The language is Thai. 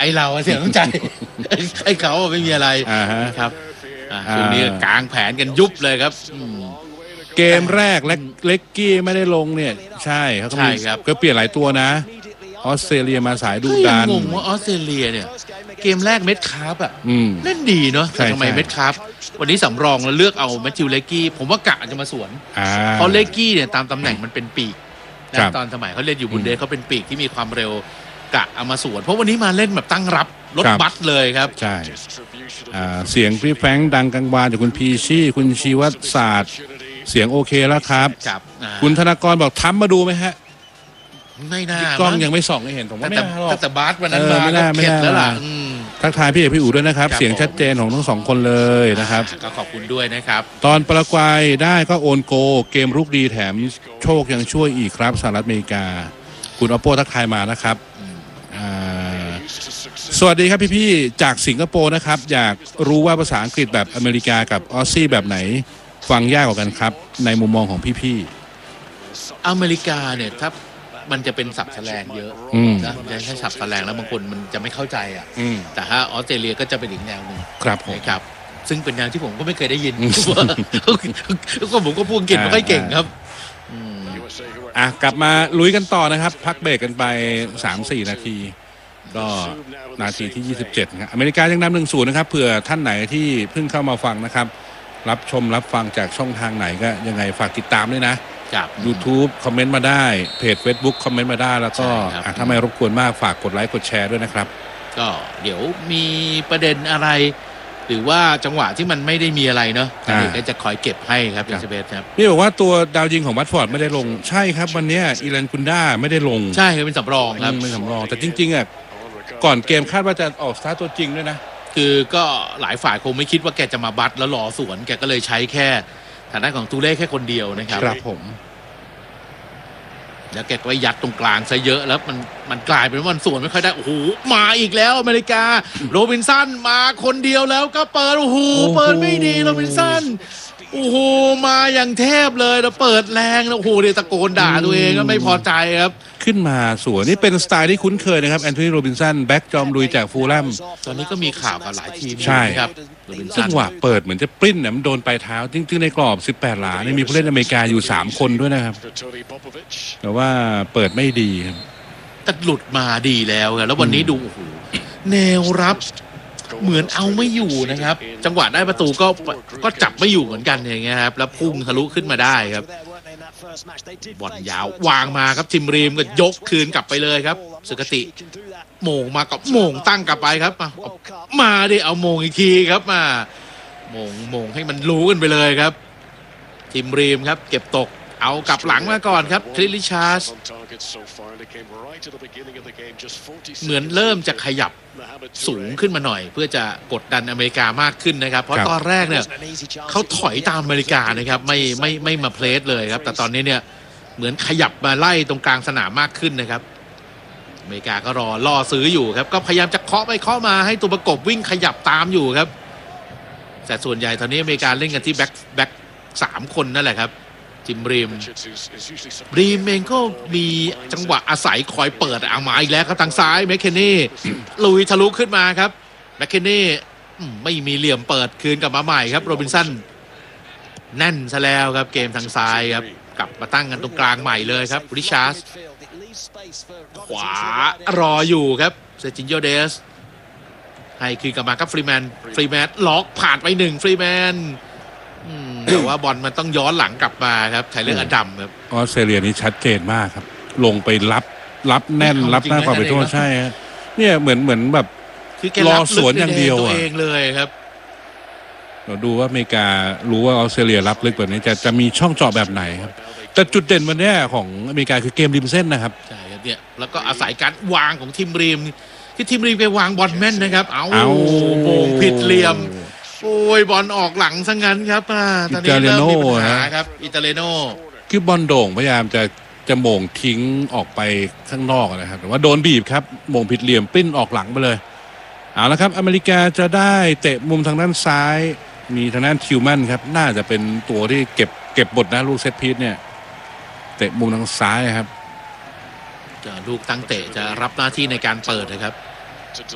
เราเสียต้องใจไอ้เขาไม่มีอะไรครับช่วงนี้กลางแผนกันยุบเลยครับเกมแรกเล็กกี้ไม่ได้ลงเนี่ยใช่เขาก็มีก็เปลี่ยนหลายตัวนะออสเตรเลียมาสายดุดันงงว่าออสเตรเลียเนี่ยเกมแรกเม็ดคาร์ฟเล่นดีเนาะแต่ทำไมเม็ดคาร์ฟวันนี้สำรองแล้วเลือกเอาแมทธิวเลกกี้ผมว่ากะจะมาสวนเพราะเลกกี้เนี่ยตามตำแหน่งมันเป็นปีกตอนสมัยเขาเล่นอยู่บุนเดสเขาเป็นปีกที่มีความเร็วกะเอามาสวนเพราะวันนี้มาเล่นแบบตั้งรับรถบัสเลยครับใช่เสียงพี่แฟรงค์ดังกังวานจากคุณพีชี่คุณชีวศาสตร์เสียงโอเคแล้วครับคุณธนากรบอกทำมาดูไหมฮะไม่น่ากล้องยังไม่ส่องให้เห็นผมว่าไม่น่าหรอกแต่บาสวันนั้นมาเข็ดแล้วล่ะทักทายพี่เอกพี่อู๋ด้วยนะครับเสียงชัดเจนของทั้งสองคนเลยนะครับก็ขอบคุณด้วยนะครับตอนปารากวัยได้ก็โอนโกเกมรุกดีแถมโชคยังช่วยอีกครับสหรัฐอเมริกาคุณอโปทักทายมานะครับสวัสดีครับพี่ๆจากสิงคโปร์นะครับอยากรู้ว่าภาษาอังกฤษแบบอเมริกากับออสซี่แบบไหนฟังยากกว่ากันครับในมุมมองของพี่ๆอเมริกาเนี่ยถ้ามันจะเป็นศัพท์แสลงเยอะนะจะใช้ศัพท์แสลงแล้วบางคนมันจะไม่เข้าใจแต่ถ้าออสเตรเลียก็จะเป็นอีกแนวหนึ่งครับนะครับซึ่งเป็นแนวที่ผมก็ไม่เคยได้ยินก็ผมก็พูดอังกฤษไม่ค่อยเก่งครับกลับมาลุยกันต่อนะครับพักเบรกกันไป 3-4 นาทีก็นาทีที่27ครับอเมริกายังนำ 1-0 นะครับเผื่อท่านไหนที่เพิ่งเข้ามาฟังนะครับรับชมรับฟังจากช่องทางไหนก็ยังไงฝากติดตามด้วยนะYouTube คอมเมนต์มาได้เพจ Facebook คอมเมนต์มาได้แล้วก็ถ้าไม่รบกวนมากฝากกดไลค์กดแชร์ด้วยนะครับก็เดี๋ยวมีประเด็นอะไรหรือว่าจังหวะที่มันไม่ได้มีอะไรเนาะก็จะคอยเก็บให้ครับเอลิซาเบธครับนี่บอกว่าตัวดาวยิงของวัตฟอร์ดไม่ได้ลงใช่ครับวันนี้อีแลนกุนด้าไม่ได้ลงใช่เป็นสำรองครับเป็นสำรองแต่จริงๆก่อนเกมคาดว่าจะออกสตาร์ทตัวจริงด้วยนะคือก็หลายฝ่ายคงไม่คิดว่าแกจะมาบัตแล้วรอสวนแกก็เลยใช้แค่ฐานะของตูเล่แค่คนเดียวนะครับครับผมแล้วแกก็ยัดตรงกลางซะเยอะแล้วมันกลายเป็นว่ามันสวนไม่ค่อยได้โอ้โหมาอีกแล้วอเมริกาโรบินสันมาคนเดียวแล้วก็เปิดโอ้โหเปิดไม่ดีโรบินสันโอ้โหมาอย่างเทพเลยแล้วเปิดแรงแล้วโอ้โหเดี๋ยวตะโกนด่าตัวเองก็ไม่พอใจครับขึ้นมาสวนนี่เป็นสไตล์ที่คุ้นเคยนะครับแอนโทนีโรบินสันแบ็กจอมลุยจากฟูลแลมตอนนี้ก็มีข่าวกับหลายทีมใช่ครับจังหวะเปิดเหมือนจะปริ้นเนี่ยมันโดนปลายเท้าจริงๆในกรอบ18หลาเนี่ยมีผู้เล่นอเมริกาอยู่3คนด้วยนะครับแต่ว่าเปิดไม่ดีครับแต่หลุดมาดีแล้วครับแล้ววันนี้ดูโอ้โหแนวรับเหมือนเอาไม่อยู่นะครับจังหวะได้ประตูก็จับไม่อยู่เหมือนกันอย่างเงี้ยครับแล้วพุ่งทะลุขึ้นมาได้ครับบอลยาววางมาครับทิมรีมก็ยกคืนกลับไปเลยครับสุกติโมงมากับโมงตั้งกลับไปครับมาดิเอาโมงอีกทีครับมาโมงให้มันรู้กันไปเลยครับทิมรีมครับเก็บตกเอากลับหลังมาก่อนครับทริลิชาร์สเหมือนเริ่มจะขยับสูงขึ้นมาหน่อยเพื่อจะกดดันอเมริกามากขึ้นนะครับเพราะตอนแรกเนี่ยเขาถอยตามอเมริกานะครับไม่มาเพลสเลยครับแต่ตอนนี้เนี่ยเหมือนขยับมาไล่ตรงกลางสนามมากขึ้นนะครับอเมริกาก็รอซื้ออยู่ครับก็พยายามจะเคาะไปเคาะมาให้ตัวประกบวิ่งขยับตามอยู่ครับแต่ส่วนใหญ่ตอนนี้อเมริกาเล่นกันที่แบ็ค3คนนั่นแหละครับจิมรีมเองก็มีจังหวะอาศัยคอยเปิดเอามาอีกแล้วครับทางซ้ายแมคเคนนี่ลุยทะลุขึ้นมาครับแมคเคนนี่ไม่มีเหลี่ยมเปิดคืนกลับมาใหม่ครับโรบินสันแน่นซะแล้วครับเกมทางซ้ายครับกลับมาตั้งกันตรงกลางใหม่เลยครับริชาร์สขวารออยู่ครับเซจินโยเดสให้คืนกลับมาครับฟรีแมนล็อกผ่านไป1ฟรีแมนแต่ว่าบอลมันต้องย้อนหลังกลับมาครับไทเลอร์อดัมครับออสเตรเลียนี่ชัดเจนมากครับลงไปรับแน่นรับหน้าความเป็นโทษใช่เนี่ยเหมือนแบบรอสวนอย่างเดียวเองเลยครับเราดูว่าอเมริการู้ว่าออสเตรเลียรับลึกแบบนี้จะมีช่องเจาะแบบไหนครับแต่จุดเด่นวันนี้ของอเมริกาคือเกมริมเส้นนะครับใช่ครับเนี่ยแล้วก็อาศัยการวางของทีมริมที่ทีมริมไปวางบอลแม่นนะครับเอาโมงผิดเหลี่ยมโอ้ยบอลออกหลังซะงั้นครับตอนนี้เริ่มมีปัญหาครับอิตาเลโนคือบอลโด่งพยายามจะโมงทิ้งออกไปข้างนอกนะครับแต่ว่าโดนบีบครับโมงผิดเหลี่ยมปิ้นออกหลังไปเลยเอาละครับอเมริกาจะได้เตะมุมทางด้านซ้ายมีทางด้านทิวแมนครับน่าจะเป็นตัวที่เก็บบทนะลูกเซตพีซเนี่ยเตะมุมทางซ้ายครับลูกตั้งเตะจะรับหน้าที่ในการเปิดนะครับ